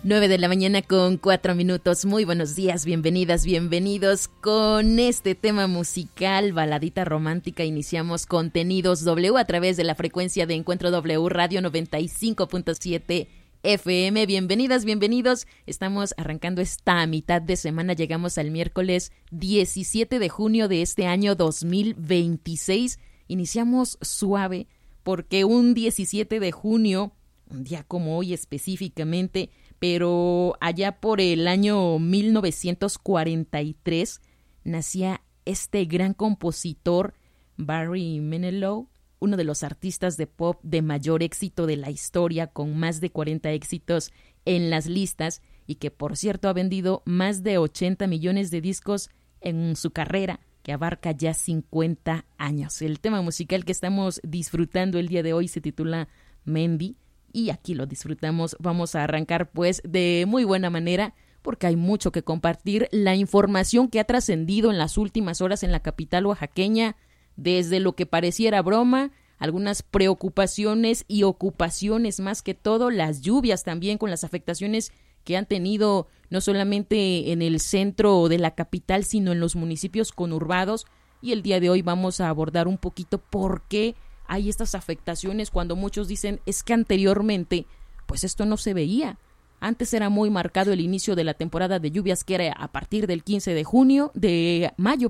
9 de la mañana con 4 minutos. Muy buenos días, bienvenidas, bienvenidos. Con este tema musical, baladita romántica, iniciamos Contenidos W a través de la frecuencia de Encuentro W Radio 95.7 FM. Bienvenidas, bienvenidos. Estamos arrancando esta mitad de semana. Llegamos al miércoles 17 de junio de este año 2026. Iniciamos suave porque un 17 de junio, un día como hoy específicamente, pero allá por el año 1943 nacía este gran compositor Barry Manilow, uno de los artistas de pop de mayor éxito de la historia, con más de 40 éxitos en las listas y que por cierto ha vendido más de 80 millones de discos en su carrera, que abarca ya 50 años. El tema musical que estamos disfrutando el día de hoy se titula Mandy. Y aquí lo disfrutamos. Vamos a arrancar pues de muy buena manera porque hay mucho que compartir. La información que ha trascendido en las últimas horas en la capital oaxaqueña, desde lo que pareciera broma, algunas preocupaciones y ocupaciones, más que todo las lluvias también, con las afectaciones que han tenido no solamente en el centro de la capital, sino en los municipios conurbados. Y el día de hoy vamos a abordar un poquito por qué hay estas afectaciones, cuando muchos dicen es que anteriormente pues esto no se veía. Antes era muy marcado el inicio de la temporada de lluvias, que era a partir del 15 de mayo,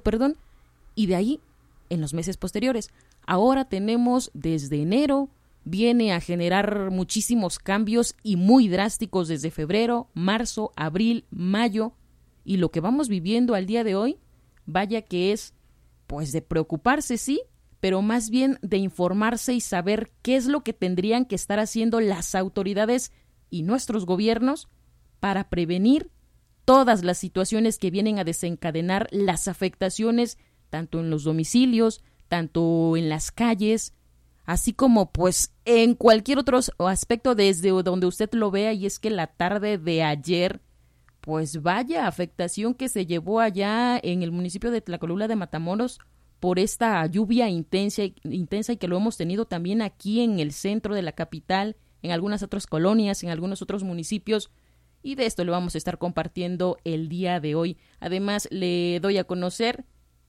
y de ahí en los meses posteriores. Ahora tenemos desde enero, viene a generar muchísimos cambios y muy drásticos desde febrero, marzo, abril, mayo, y lo que vamos viviendo al día de hoy, vaya que es pues de preocuparse, sí, pero más bien de informarse y saber qué es lo que tendrían que estar haciendo las autoridades y nuestros gobiernos para prevenir todas las situaciones que vienen a desencadenar las afectaciones tanto en los domicilios, tanto en las calles, así como pues en cualquier otro aspecto desde donde usted lo vea. Y es que la tarde de ayer, pues vaya afectación que se llevó allá en el municipio de Tlacolula de Matamoros, por esta lluvia intensa y que lo hemos tenido también aquí en el centro de la capital, en algunas otras colonias, en algunos otros municipios, y de esto lo vamos a estar compartiendo el día de hoy. Además, le doy a conocer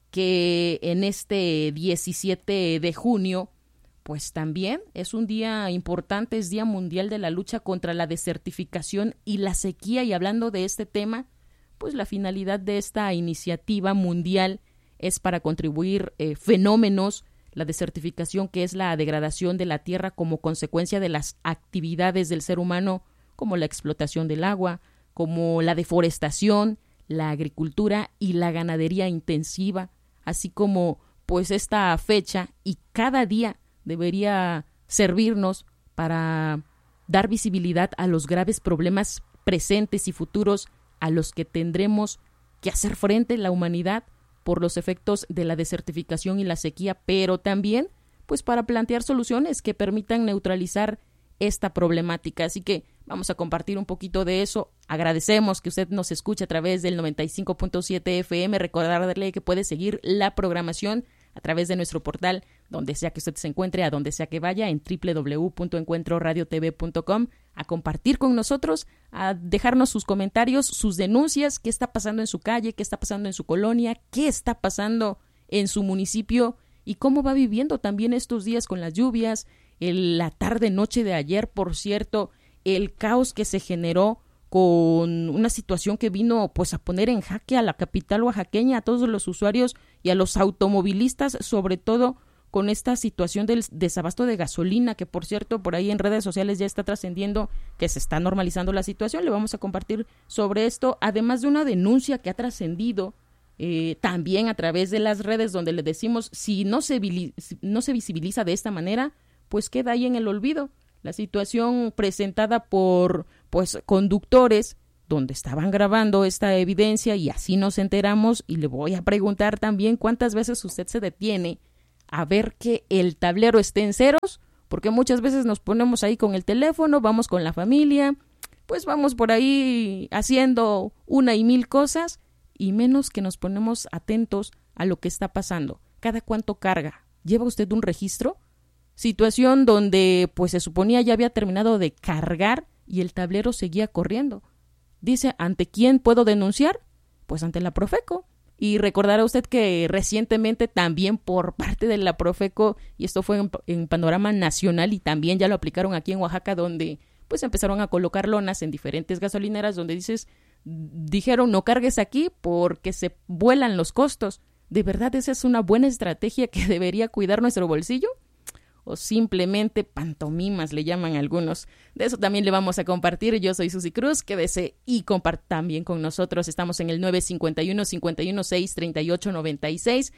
que en este 17 de junio, pues también es un día importante, es Día Mundial de la Lucha contra la Desertificación y la Sequía, y hablando de este tema, pues la finalidad de esta iniciativa mundial es para contribuir fenómenos, la desertificación, que es la degradación de la tierra como consecuencia de las actividades del ser humano, como la explotación del agua, como la deforestación, la agricultura y la ganadería intensiva, así como pues esta fecha y cada día debería servirnos para dar visibilidad a los graves problemas presentes y futuros a los que tendremos que hacer frente la humanidad por los efectos de la desertificación y la sequía, pero también pues para plantear soluciones que permitan neutralizar esta problemática. Así que vamos a compartir un poquito de eso. Agradecemos que usted nos escuche a través del 95.7 FM. Recordarle que puede seguir la programación a través de nuestro portal, donde sea que usted se encuentre, a donde sea que vaya, en www.encuentroradiotv.com, a compartir con nosotros, a dejarnos sus comentarios, sus denuncias, qué está pasando en su calle, qué está pasando en su colonia, qué está pasando en su municipio y cómo va viviendo también estos días con las lluvias, la tarde-noche de ayer, por cierto, el caos que se generó con una situación que vino pues a poner en jaque a la capital oaxaqueña, a todos los usuarios y a los automovilistas, sobre todo con esta situación del desabasto de gasolina, que por cierto por ahí en redes sociales ya está trascendiendo que se está normalizando la situación. Le vamos a compartir sobre esto, además de una denuncia que ha trascendido también a través de las redes, donde le decimos si no se visibiliza de esta manera, pues queda ahí en el olvido. La situación presentada por pues conductores donde estaban grabando esta evidencia, y así nos enteramos. Y le voy a preguntar también cuántas veces usted se detiene a ver que el tablero esté en ceros, porque muchas veces nos ponemos ahí con el teléfono, vamos con la familia, pues vamos por ahí haciendo una y mil cosas, y menos que nos ponemos atentos a lo que está pasando. ¿Cada cuánto carga? ¿Lleva usted un registro? Situación donde pues se suponía ya había terminado de cargar y el tablero seguía corriendo. Dice, ¿ante quién puedo denunciar? Pues ante la Profeco. Y recordará usted que recientemente también por parte de la Profeco, y esto fue en panorama nacional y también ya lo aplicaron aquí en Oaxaca, donde pues empezaron a colocar lonas en diferentes gasolineras donde dijeron no cargues aquí porque se vuelan los costos. ¿De verdad esa es una buena estrategia que debería cuidar nuestro bolsillo? O simplemente pantomimas le llaman algunos. De eso también le vamos a compartir. Yo soy Susy Cruz, quédese y comparta también con nosotros. Estamos en el 951-516-3896,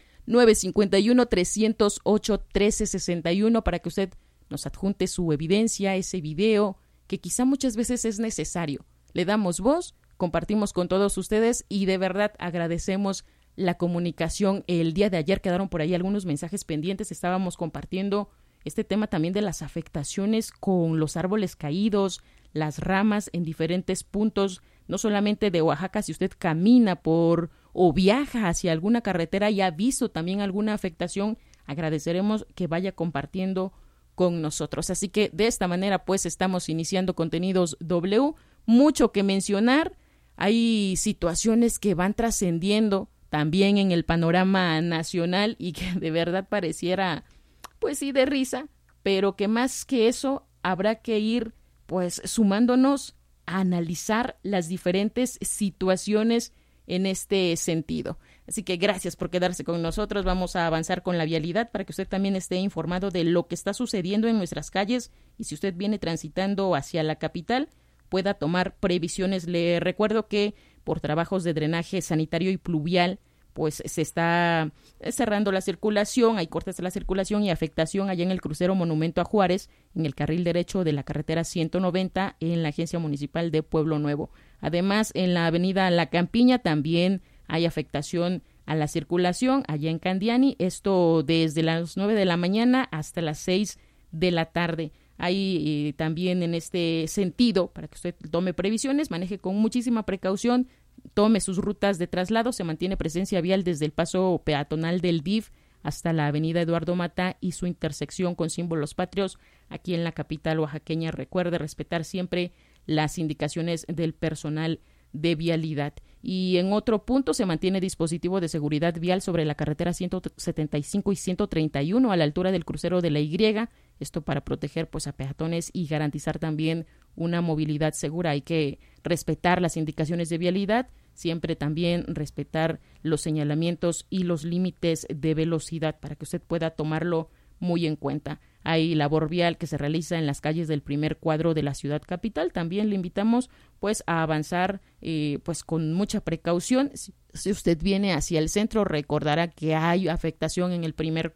951-308-1361 para que usted nos adjunte su evidencia, ese video que quizá muchas veces es necesario. Le damos voz, compartimos con todos ustedes y de verdad agradecemos la comunicación. El día de ayer quedaron por ahí algunos mensajes pendientes, estábamos compartiendo este tema también de las afectaciones con los árboles caídos, las ramas en diferentes puntos, no solamente de Oaxaca. Si usted camina por o viaja hacia alguna carretera y ha visto también alguna afectación, agradeceremos que vaya compartiendo con nosotros. Así que de esta manera pues estamos iniciando Contenidos W. Mucho que mencionar, hay situaciones que van trascendiendo también en el panorama nacional y que de verdad pareciera pues sí de risa, pero que más que eso habrá que ir pues sumándonos a analizar las diferentes situaciones en este sentido. Así que gracias por quedarse con nosotros. Vamos a avanzar con la vialidad para que usted también esté informado de lo que está sucediendo en nuestras calles y si usted viene transitando hacia la capital pueda tomar previsiones. Le recuerdo que por trabajos de drenaje sanitario y pluvial pues se está cerrando la circulación, hay cortes de la circulación y afectación allá en el crucero Monumento a Juárez, en el carril derecho de la carretera 190 en la Agencia Municipal de Pueblo Nuevo. Además, en la avenida La Campiña también hay afectación a la circulación allá en Candiani, esto desde las 9 de la mañana hasta las 6 de la tarde. Hay también en este sentido, para que usted tome previsiones, maneje con muchísima precaución, tome sus rutas de traslado, se mantiene presencia vial desde el paso peatonal del DIF hasta la avenida Eduardo Mata y su intersección con símbolos patrios aquí en la capital oaxaqueña. Recuerde respetar siempre las indicaciones del personal de vialidad. Y en otro punto se mantiene dispositivo de seguridad vial sobre la carretera 175 y 131 a la altura del crucero de la Y, esto para proteger pues a peatones y garantizar también una movilidad segura. Hay que respetar las indicaciones de vialidad, siempre también respetar los señalamientos y los límites de velocidad para que usted pueda tomarlo muy en cuenta. Hay labor vial que se realiza en las calles del primer cuadro de la ciudad capital. También le invitamos pues a avanzar pues con mucha precaución. Si usted viene hacia el centro, recordará que hay afectación en el primer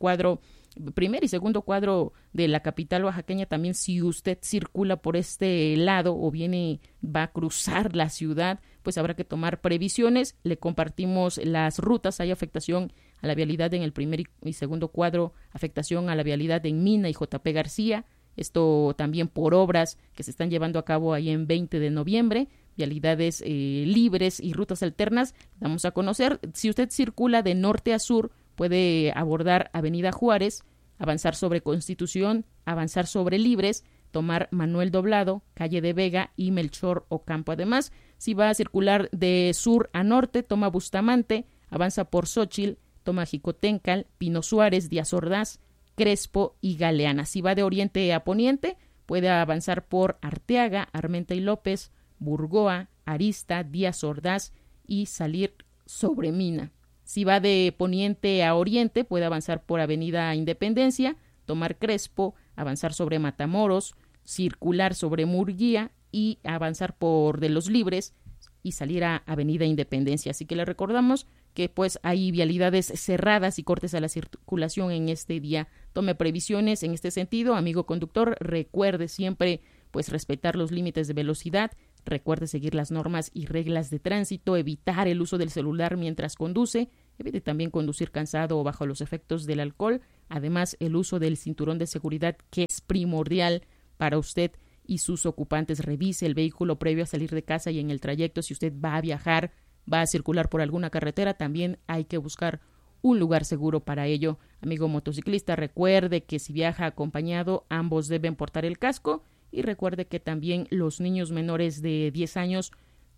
y segundo cuadro de la capital oaxaqueña. También si usted circula por este lado o va a cruzar la ciudad, pues habrá que tomar previsiones. Le compartimos las rutas. Hay afectación a la vialidad en el primer y segundo cuadro, afectación a la vialidad en Mina y JP García, esto también por obras que se están llevando a cabo ahí en 20 de noviembre, vialidades libres y rutas alternas. Vamos a conocer, si usted circula de norte a sur, puede abordar Avenida Juárez, avanzar sobre Constitución, avanzar sobre Libres, tomar Manuel Doblado, Calle de Vega y Melchor Ocampo. Además, si va a circular de sur a norte, toma Bustamante, avanza por Xóchitl, toma Jicotencal, Pino Suárez, Díaz Ordaz, Crespo y Galeana. Si va de oriente a poniente, puede avanzar por Arteaga, Armenta y López, Burgoa, Arista, Díaz Ordaz y salir sobre Mina. Si va de poniente a oriente, puede avanzar por Avenida Independencia, tomar Crespo, avanzar sobre Matamoros, circular sobre Murguía y avanzar por de los Libres y salir a Avenida Independencia. Así que le recordamos que pues hay vialidades cerradas y cortes a la circulación en este día. Tome previsiones en este sentido, amigo conductor. Recuerde siempre pues respetar los límites de velocidad. Recuerde seguir las normas y reglas de tránsito, evitar el uso del celular mientras conduce, evite también conducir cansado o bajo los efectos del alcohol. Además, el uso del cinturón de seguridad, que es primordial para usted y sus ocupantes. Revise el vehículo previo a salir de casa y en el trayecto. Si usted va a viajar, va a circular por alguna carretera, también hay que buscar un lugar seguro para ello. Amigo motociclista, recuerde que si viaja acompañado, ambos deben portar el casco y recuerde que también los niños menores de 10 años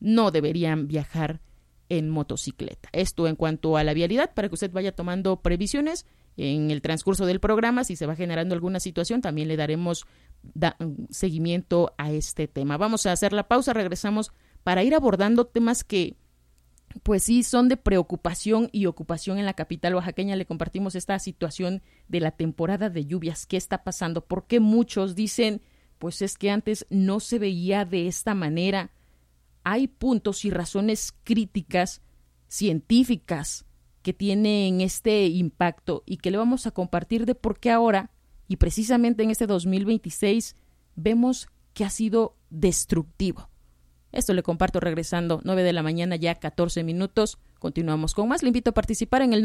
no deberían viajar en motocicleta. Esto en cuanto a la vialidad, para que usted vaya tomando previsiones en el transcurso del programa. Si se va generando alguna situación, también le daremos seguimiento a este tema. Vamos a hacer la pausa, regresamos para ir abordando temas que pues sí son de preocupación y ocupación en la capital oaxaqueña. Le compartimos esta situación de la temporada de lluvias. ¿Qué está pasando? ¿Por qué muchos dicen, pues es que antes no se veía de esta manera? Hay puntos y razones críticas, científicas, que tienen este impacto y que le vamos a compartir de por qué ahora, y precisamente en este 2026, vemos que ha sido destructivo. Esto le comparto regresando, 9 de la mañana, ya 14 minutos. Continuamos con más. Le invito a participar en el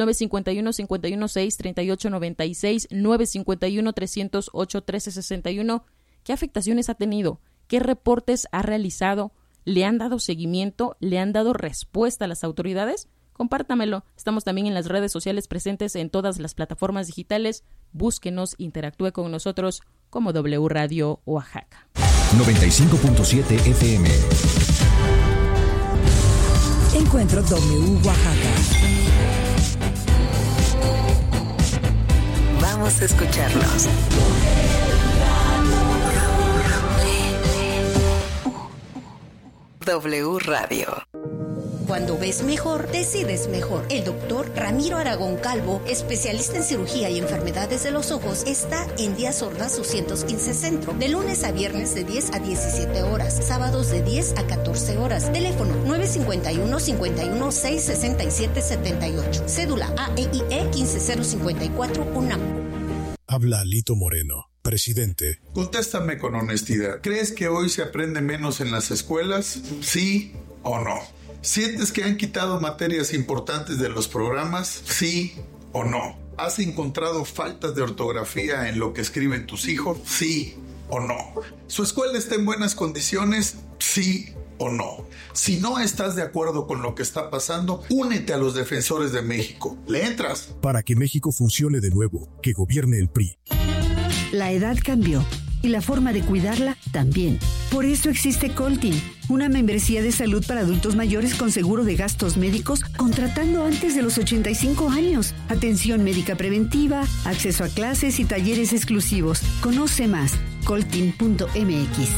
951-516-3896, 951-308-1361. ¿Qué afectaciones ha tenido? ¿Qué reportes ha realizado? ¿Le han dado seguimiento? ¿Le han dado respuesta a las autoridades? Compártamelo. Estamos también en las redes sociales presentes en todas las plataformas digitales. Búsquenos, interactúe con nosotros como W Radio Oaxaca. 95.7 FM. Encuentro W Oaxaca. Vamos a escucharnos. W Radio. Cuando ves mejor, decides mejor. El doctor Ramiro Aragón Calvo, especialista en cirugía y enfermedades de los ojos, está en Díaz Ordaz 215 Centro, de lunes a viernes de 10 a 17 horas, sábados de 10 a 14 horas. Teléfono 951-516-6778. Cédula AEIE 15054 UNAM. Habla Alito Moreno, presidente. Contéstame con honestidad. ¿Crees que hoy se aprende menos en las escuelas? ¿Sí o no? ¿Sientes que han quitado materias importantes de los programas? ¿Sí o no? ¿Has encontrado faltas de ortografía en lo que escriben tus hijos? ¿Sí o no? ¿Su escuela está en buenas condiciones? ¿Sí o no? Si no estás de acuerdo con lo que está pasando, únete a los defensores de México. ¿Le entras? Para que México funcione de nuevo, que gobierne el PRI. La edad cambió y la forma de cuidarla también. Por eso existe Coltin, una membresía de salud para adultos mayores con seguro de gastos médicos contratando antes de los 85 años. Atención médica preventiva, acceso a clases y talleres exclusivos. Conoce más, coltin.mx.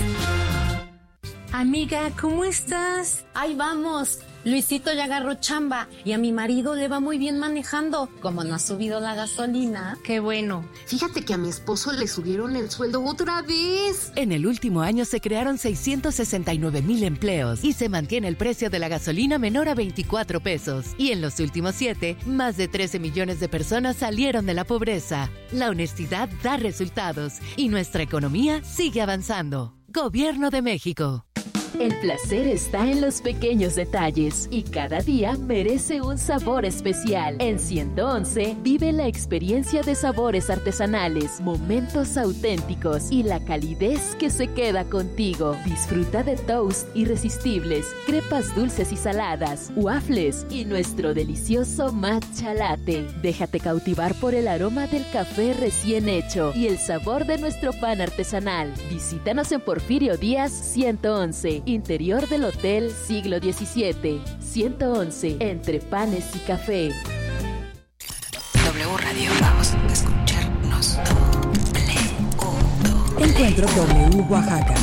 Amiga, ¿cómo estás? Ahí vamos. Luisito ya agarró chamba y a mi marido le va muy bien manejando. Como no ha subido la gasolina. Qué bueno. Fíjate que a mi esposo le subieron el sueldo otra vez. En el último año se crearon 669,000 empleos y se mantiene el precio de la gasolina menor a 24 pesos. Y en los últimos 7, más de 13 millones de personas salieron de la pobreza. La honestidad da resultados y nuestra economía sigue avanzando. Gobierno de México. El placer está en los pequeños detalles y cada día merece un sabor especial. En 111 vive la experiencia de sabores artesanales, momentos auténticos y la calidez que se queda contigo. Disfruta de toast irresistibles, crepas dulces y saladas, waffles y nuestro delicioso matcha latte. Déjate cautivar por el aroma del café recién hecho y el sabor de nuestro pan artesanal. Visítanos en Porfirio Díaz 111. Interior del Hotel Siglo XVII, 111, entre panes y café. W Radio, vamos a escucharnos. Encuentro W Oaxaca.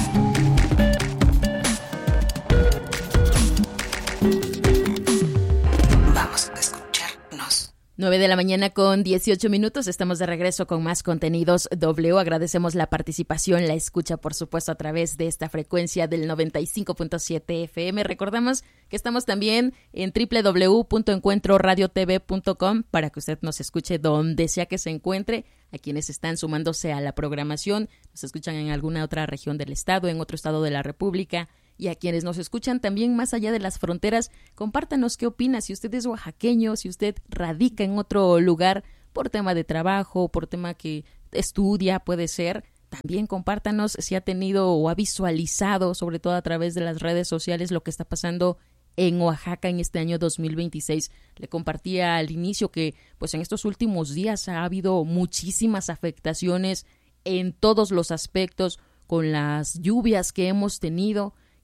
Vamos a escucharnos. 9 de la mañana con 18 minutos, estamos de regreso con más contenidos W. Agradecemos la participación, la escucha, por supuesto, a través de esta frecuencia del 95.7 FM. Recordamos que estamos también en www.encuentroradiotv.com para que usted nos escuche donde sea que se encuentre. A quienes están sumándose a la programación, nos escuchan en alguna otra región del estado, en otro estado de la República. Y a quienes nos escuchan también más allá de las fronteras, compártanos qué opina, si usted es oaxaqueño, si usted radica en otro lugar por tema de trabajo, por tema que estudia, puede ser. También compártanos si ha tenido o ha visualizado, sobre todo a través de las redes sociales, lo que está pasando en Oaxaca en este año 2026. Le compartía al inicio que pues en estos últimos días ha habido muchísimas afectaciones en todos los aspectos con las lluvias que hemos tenido.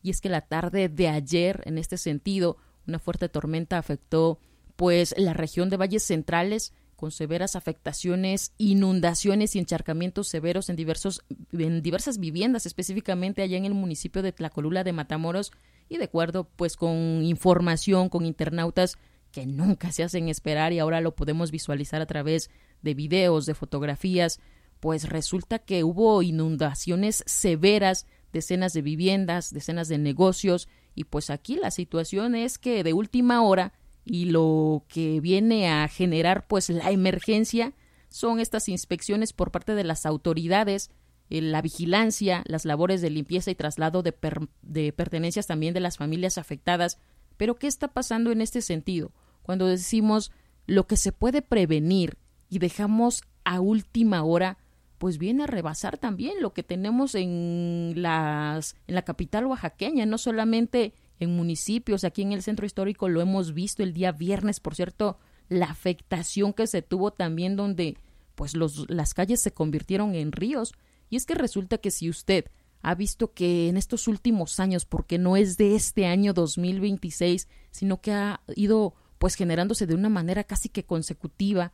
y es que la tarde de ayer, en este sentido, una fuerte tormenta afectó pues la región de valles centrales, con severas afectaciones, inundaciones y encharcamientos severos en diversas viviendas, específicamente allá en el municipio de Tlacolula de Matamoros, y de acuerdo pues con información, con internautas que nunca se hacen esperar y ahora lo podemos visualizar a través de videos, de fotografías, pues resulta que hubo inundaciones severas, decenas de viviendas, decenas de negocios, y pues aquí la situación es que de última hora, y lo que viene a generar pues la emergencia son estas inspecciones por parte de las autoridades, la vigilancia, las labores de limpieza y traslado de pertenencias también de las familias afectadas. Pero ¿qué está pasando en este sentido? Cuando decimos lo que se puede prevenir y dejamos a última hora, pues viene a rebasar también lo que tenemos en la capital oaxaqueña, no solamente en municipios, aquí en el centro histórico lo hemos visto el día viernes, por cierto, la afectación que se tuvo también donde pues las calles se convirtieron en ríos. Y es que resulta que si usted ha visto que en estos últimos años, porque no es de este año 2026, sino que ha ido pues generándose de una manera casi que consecutiva,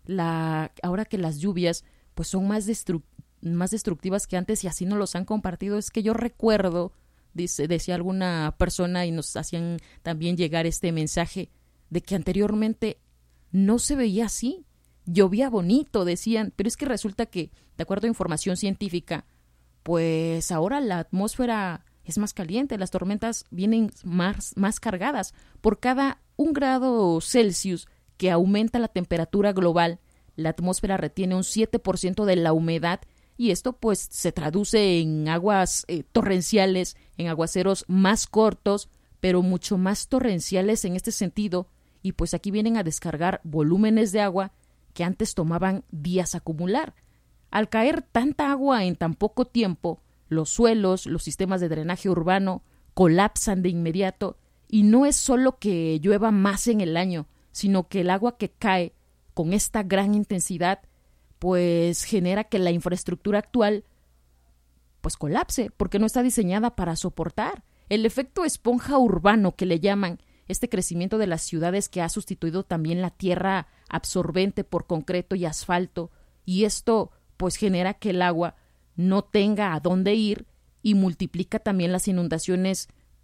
ahora que las lluvias pues son más destructivas que antes y así nos los han compartido, es que yo recuerdo, decía alguna persona y nos hacían también llegar este mensaje de que anteriormente no se veía así, llovía bonito, decían, pero es que resulta que, de acuerdo a información científica, pues ahora la atmósfera es más caliente, las tormentas vienen más cargadas. Por cada 1 grado Celsius que aumenta la temperatura global, la atmósfera retiene un 7% de la humedad, y esto pues se traduce en aguas torrenciales, en aguaceros más cortos, pero mucho más torrenciales en este sentido, y pues aquí vienen a descargar volúmenes de agua que antes tomaban días acumular. Al caer tanta agua en tan poco tiempo, los suelos, los sistemas de drenaje urbano colapsan de inmediato, y no es solo que llueva más en el año, sino que el agua que cae con esta gran intensidad pues genera que la infraestructura actual pues colapse, porque no está diseñada para soportar el efecto esponja urbano que le llaman, este crecimiento de las ciudades que ha sustituido también la tierra absorbente por concreto y asfalto, y esto pues genera que el agua no tenga a dónde ir y multiplica también las inundaciones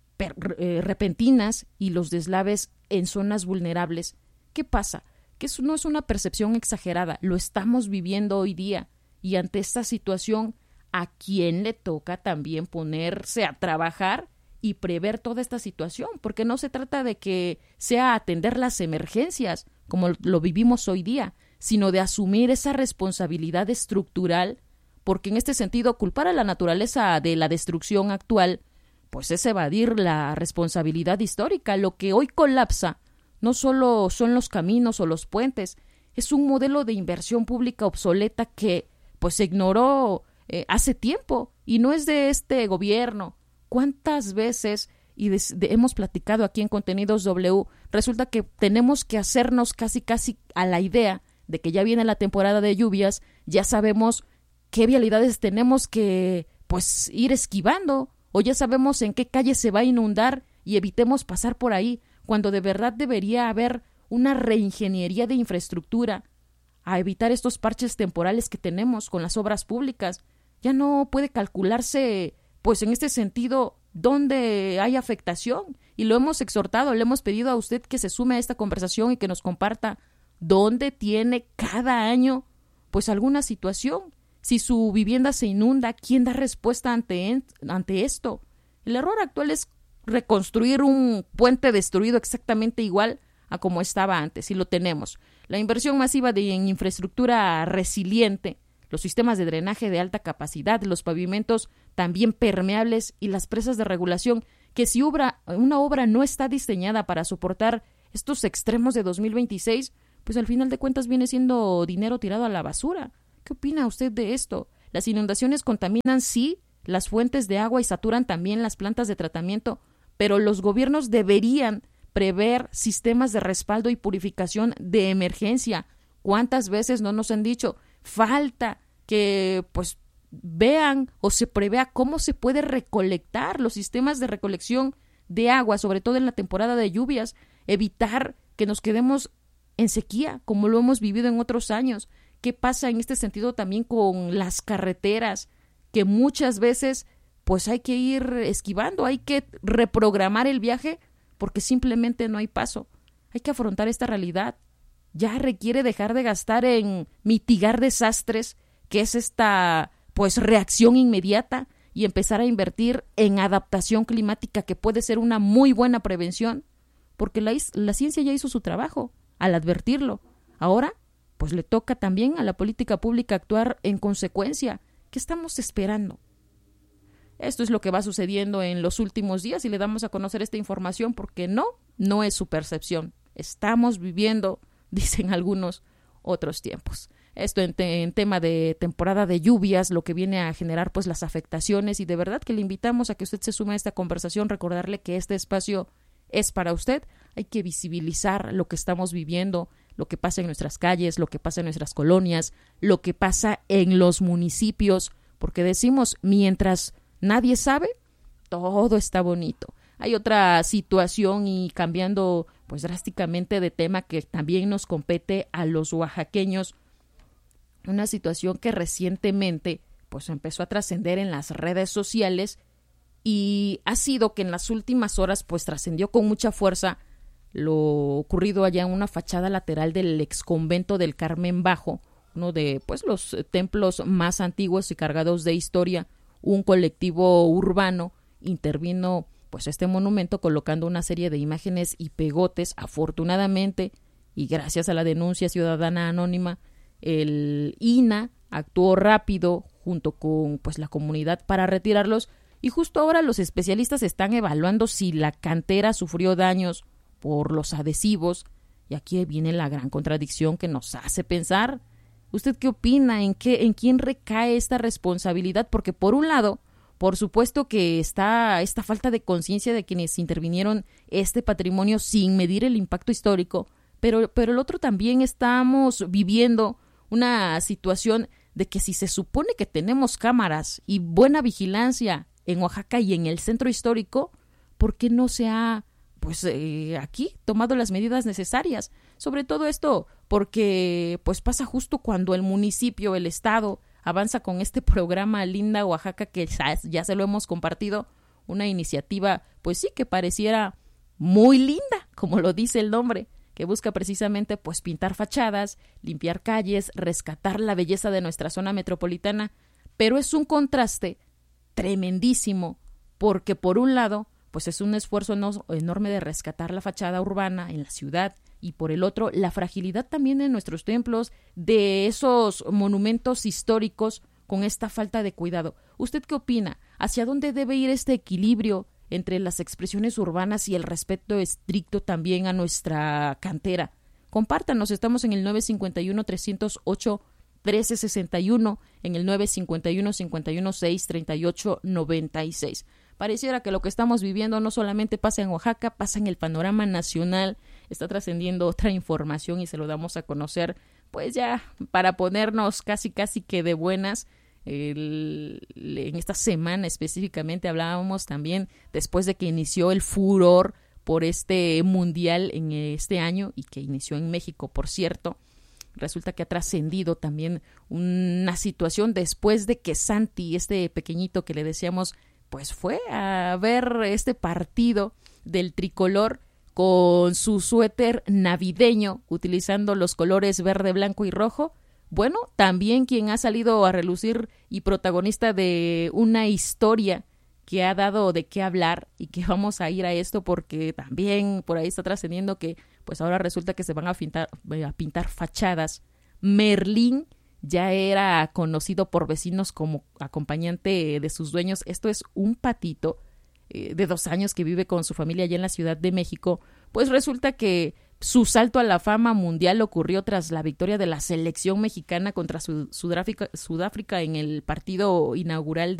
repentinas y los deslaves en zonas vulnerables. ¿Qué pasa? Que eso no es una percepción exagerada, lo estamos viviendo hoy día, y ante esta situación, ¿a quién le toca también ponerse a trabajar y prever toda esta situación? Porque no se trata de que sea atender las emergencias, como lo vivimos hoy día, sino de asumir esa responsabilidad estructural, porque en este sentido culpar a la naturaleza de la destrucción actual, pues es evadir la responsabilidad histórica. Lo que hoy colapsa no solo son los caminos o los puentes, es un modelo de inversión pública obsoleta que pues se ignoró hace tiempo y no es de este gobierno. ¿Cuántas veces hemos platicado aquí en Contenidos W? Resulta que tenemos que hacernos casi a la idea de que ya viene la temporada de lluvias, ya sabemos qué vialidades tenemos que pues ir esquivando, o ya sabemos en qué calle se va a inundar y evitemos pasar por ahí, cuando de verdad debería haber una reingeniería de infraestructura a evitar estos parches temporales que tenemos con las obras públicas. Ya no puede calcularse, pues en este sentido, dónde hay afectación, y lo hemos exhortado, le hemos pedido a usted que se sume a esta conversación y que nos comparta dónde tiene cada año pues alguna situación. Si su vivienda se inunda, ¿quién da respuesta ante esto? El error actual es reconstruir un puente destruido exactamente igual a como estaba antes, y lo tenemos. La inversión masiva en infraestructura resiliente, los sistemas de drenaje de alta capacidad, los pavimentos también permeables y las presas de regulación, que si una obra no está diseñada para soportar estos extremos de 2026, pues al final de cuentas viene siendo dinero tirado a la basura. ¿Qué opina usted de esto? Las inundaciones contaminan, sí, las fuentes de agua y saturan también las plantas de tratamiento, pero los gobiernos deberían prever sistemas de respaldo y purificación de emergencia. ¿Cuántas veces no nos han dicho? Falta que pues vean o se prevea cómo se puede recolectar los sistemas de recolección de agua, sobre todo en la temporada de lluvias, evitar que nos quedemos en sequía, como lo hemos vivido en otros años. ¿Qué pasa en este sentido también con las carreteras? Que muchas veces pues hay que ir esquivando, hay que reprogramar el viaje porque simplemente no hay paso. Hay que afrontar esta realidad. Ya requiere dejar de gastar en mitigar desastres, que es esta pues reacción inmediata, y empezar a invertir en adaptación climática, que puede ser una muy buena prevención, porque la ciencia ya hizo su trabajo al advertirlo. Ahora, pues le toca también a la política pública actuar en consecuencia. ¿Qué estamos esperando? Esto es lo que va sucediendo en los últimos días y le damos a conocer esta información porque no es su percepción. Estamos viviendo, dicen algunos, otros tiempos. Esto en tema de temporada de lluvias, lo que viene a generar pues las afectaciones, y de verdad que le invitamos a que usted se sume a esta conversación, recordarle que este espacio es para usted. Hay que visibilizar lo que estamos viviendo, lo que pasa en nuestras calles, lo que pasa en nuestras colonias, lo que pasa en los municipios, porque decimos, mientras nadie sabe, todo está bonito. Hay otra situación, y cambiando pues drásticamente de tema, que también nos compete a los oaxaqueños, una situación que recientemente pues empezó a trascender en las redes sociales, y ha sido que en las últimas horas pues trascendió con mucha fuerza lo ocurrido allá en una fachada lateral del exconvento del Carmen Bajo, uno de pues los templos más antiguos y cargados de historia. Un colectivo urbano intervino pues este monumento colocando una serie de imágenes y pegotes. Afortunadamente, y gracias a la denuncia ciudadana anónima, el INAH actuó rápido junto con pues la comunidad para retirarlos, y justo ahora los especialistas están evaluando si la cantera sufrió daños por los adhesivos. Y aquí viene la gran contradicción que nos hace pensar. ¿Usted qué opina? ¿En quién recae esta responsabilidad? Porque por un lado, por supuesto que está esta falta de conciencia de quienes intervinieron este patrimonio sin medir el impacto histórico, pero el otro también estamos viviendo una situación de que si se supone que tenemos cámaras y buena vigilancia en Oaxaca y en el centro histórico, ¿por qué no se ha aquí tomado las medidas necesarias? Sobre todo esto porque pues pasa justo cuando el municipio, el estado, avanza con este programa Linda Oaxaca, que ya se lo hemos compartido, una iniciativa pues sí que pareciera muy linda, como lo dice el nombre, que busca precisamente pues pintar fachadas, limpiar calles, rescatar la belleza de nuestra zona metropolitana, pero es un contraste tremendísimo, porque por un lado pues es un esfuerzo enorme de rescatar la fachada urbana en la ciudad, y por el otro la fragilidad también de nuestros templos, de esos monumentos históricos, con esta falta de cuidado. ¿Usted qué opina? ¿Hacia dónde debe ir este equilibrio entre las expresiones urbanas y el respeto estricto también a nuestra cantera? Compártanos, estamos en el 951-308-1361, en el 951-516-3896. Pareciera que lo que estamos viviendo no solamente pasa en Oaxaca, pasa en el panorama nacional. Está trascendiendo otra información y se lo damos a conocer, pues ya para ponernos casi que de buenas. En esta semana específicamente hablábamos también, después de que inició el furor por este mundial en este año, y que inició en México, por cierto, resulta que ha trascendido también una situación después de que Santi, este pequeñito que le decíamos, pues fue a ver este partido del tricolor con su suéter navideño, utilizando los colores verde, blanco y rojo. Bueno, también quien ha salido a relucir y protagonista de una historia que ha dado de qué hablar, y que vamos a ir a esto porque también por ahí está trascendiendo que pues ahora resulta que se van a pintar fachadas. Merlín ya era conocido por vecinos como acompañante de sus dueños. Esto es un patito de 2 años que vive con su familia allá en la Ciudad de México. Pues resulta que su salto a la fama mundial ocurrió tras la victoria de la selección mexicana contra Sudáfrica en el partido inaugural